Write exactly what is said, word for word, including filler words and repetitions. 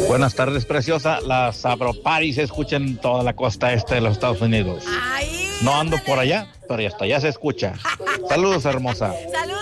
Buenas tardes, preciosa. La Sabropari se escucha en toda la costa este de los Estados Unidos. Ay, No ando por allá, pero ya está, ya se escucha. Saludos, hermosa. Saludos.